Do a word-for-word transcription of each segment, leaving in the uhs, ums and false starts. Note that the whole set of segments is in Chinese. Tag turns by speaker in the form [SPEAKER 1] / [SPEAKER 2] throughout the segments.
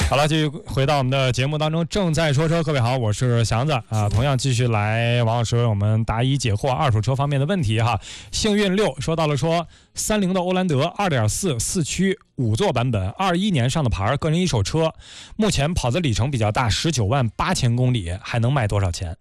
[SPEAKER 1] 好了，继续回到我们的节目当中，正在说车。各位好，我是祥子啊，同样继续来王老师为我们答疑解惑二手车方面的问题哈。幸运六说到了说，三菱的欧蓝德 二点四 四驱五座版本，二一年上的牌，个人一手车，目前跑的里程比较大，十九万八千公里，还能卖多少钱？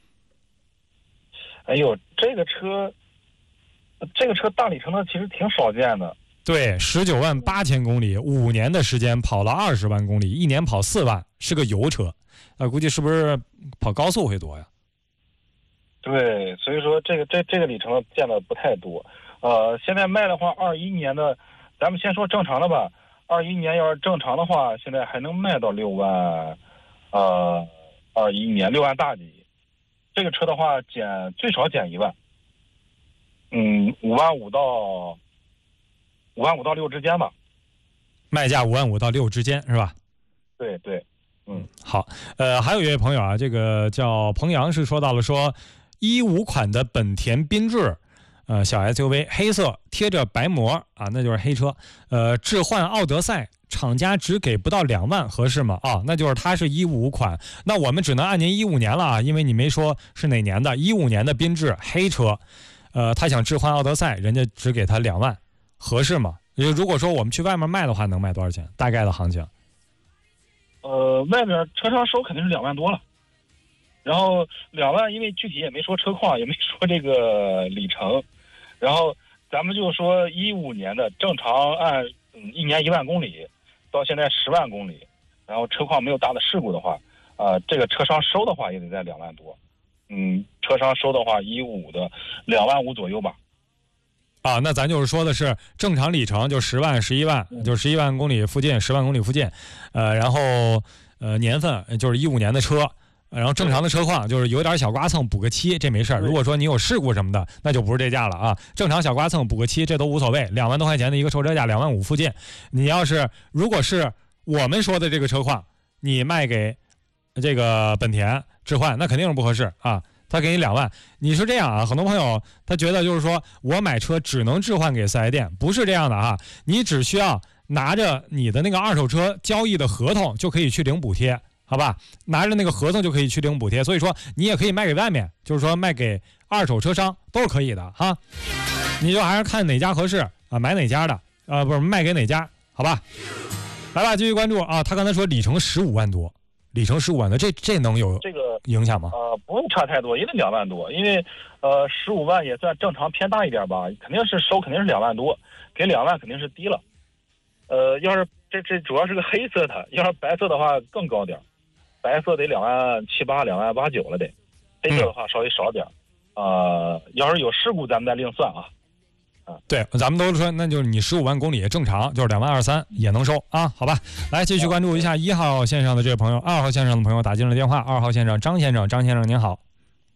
[SPEAKER 2] 哎呦，这个车，这个车大里程的其实挺少见的。
[SPEAKER 1] 对，十九万八千公里，五年的时间跑了二十万公里，一年跑四万，是个油车，啊，估计是不是跑高速会多呀？
[SPEAKER 2] 对，所以说这个这这个里程见的不太多。呃，现在卖的话，二一年的，咱们先说正常的吧。二一年要是正常的话，现在还能卖到六万，呃，二一年六万大几。这个车的话，减最少减一万，嗯，五万五到。五万五到六之间吧，
[SPEAKER 1] 卖价五万五到六之间是吧？
[SPEAKER 2] 对对，嗯，
[SPEAKER 1] 好，呃，还有一位朋友啊，这个叫彭阳是说到了说，一五款的本田缤智，呃，小 S U V 黑色贴着白膜啊，那就是黑车，呃，置换奥德赛，厂家只给不到两万，合适吗？啊，那就是它是一五款，那我们只能按您一五年了啊，因为你没说是哪年的，一五年的缤智黑车，呃，他想置换奥德赛，人家只给他两万。合适吗？如果说我们去外面卖的话，能卖多少钱？大概的行情？
[SPEAKER 2] 呃，外面车商收肯定是两万多了，然后两万，因为具体也没说车况，也没说这个里程，然后咱们就说一五年的正常按嗯一年一万公里，到现在十万公里，然后车况没有大的事故的话，啊、呃，这个车商收的话也得在两万多，嗯，车商收的话一五的两万五左右吧。
[SPEAKER 1] 啊，那咱就是说的是正常里程就十万、十一万，就十一万公里附近，十万公里附近，呃，然后呃年份就是一五年的车，然后正常的车况就是有点小刮蹭补个漆，这没事儿。如果说你有事故什么的，那就不是这价了啊。正常小刮蹭补个漆，这都无所谓。两万多块钱的一个售车价，两万五附近。你要是如果是我们说的这个车况，你卖给这个本田置换，那肯定是不合适啊。他给你两万，你是这样啊？很多朋友他觉得就是说我买车只能置换给四 S 店，不是这样的啊！你只需要拿着你的那个二手车交易的合同就可以去领补贴，好吧？拿着那个合同就可以去领补贴，所以说你也可以卖给外面，就是说卖给二手车商都是可以的哈。你就还是看哪家合适啊，买哪家的啊，不是卖给哪家，好吧？来吧，继续关注啊！他刚才说里程十五万多。里程十五万的，这这能有
[SPEAKER 2] 这个
[SPEAKER 1] 影响吗？
[SPEAKER 2] 呃，不用差太多，因为两万多，因为呃十五万也算正常偏大一点吧，肯定是收肯定是两万多，给两万肯定是低了。呃，要是这这主要是个黑色的，要是白色的话更高点，白色得两万七八、两万八九了得，黑色的话稍微少点。啊、呃，要是有事故咱们再另算啊。
[SPEAKER 1] 对，咱们都说那就是你十五万公里正常，就是两万二三也能收啊，好吧？来继续关注一下一号线上的这位朋友，二号线上的朋友打进了电话，二号线上张先生，张先生您好。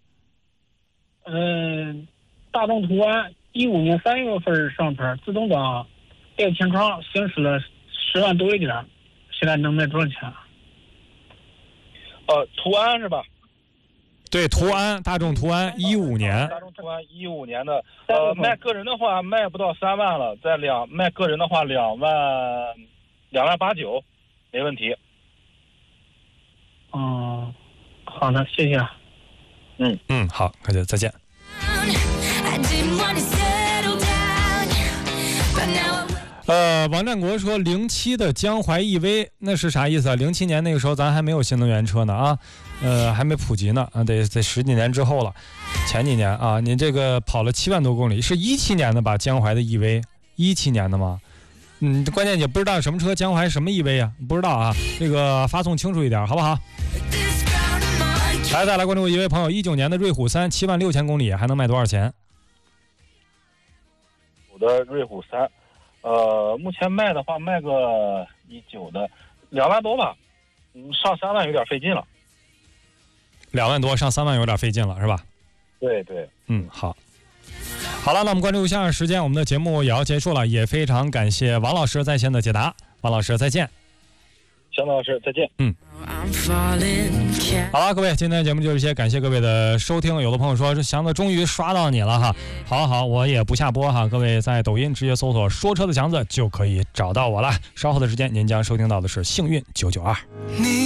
[SPEAKER 3] 嗯、呃，大众途安一五年三月份上牌，自动挡，带天窗，行驶了十万多一点，现在能卖多少钱？
[SPEAKER 2] 呃，途安是吧？
[SPEAKER 1] 对，途安，大众途安一五年，
[SPEAKER 2] 大众途安一五年的，呃，卖个人的话卖不到三万了，在两卖个人的话两万两万八九，没问题。
[SPEAKER 3] 哦，好的，谢谢。
[SPEAKER 1] 嗯嗯，好，感谢，再见。呃，王占国说零七的江淮 E V 那是啥意思啊？零七年那个时候咱还没有新能源车呢啊，呃，还没普及呢啊，得得十几年之后了，前几年啊，您这个跑了七万多公里，是一七年的吧？江淮的 E V， 一七年的吗？嗯，关键也不知道什么车，江淮什么 E V 啊？不知道啊，这个发送清楚一点，好不好？来，再来关注一位朋友，一九年的瑞虎三，七万六千公里，还能卖多少钱？
[SPEAKER 2] 我的瑞虎三。呃，目前卖的话，卖个一九的两万多吧，嗯，上三万有点费劲了。
[SPEAKER 1] 两万多上三万有点费劲了，是吧？
[SPEAKER 2] 对对，
[SPEAKER 1] 嗯，好，好了，那我们关注一下时间，我们的节目也要结束了，也非常感谢王老师在线的解答，王老师再见。
[SPEAKER 2] 祥子老师，再见。
[SPEAKER 1] 嗯。好了，各位，今天的节目就是这些，感谢各位的收听。有的朋友说，这祥子终于刷到你了哈，好好，我也不下播哈，各位在抖音直接搜索说车的祥子就可以找到我了。稍后的时间您将收听到的是幸运九九二。